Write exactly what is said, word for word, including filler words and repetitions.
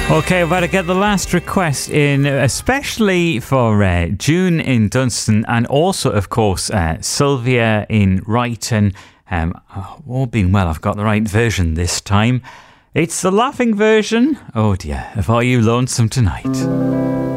Okay, I've got to get the last request in, especially for uh, June in Dunstan, and also, of course, uh, Sylvia in Wrighton. Um, all being well, I've got the right version this time. It's the laughing version. Oh dear, if are you lonesome tonight?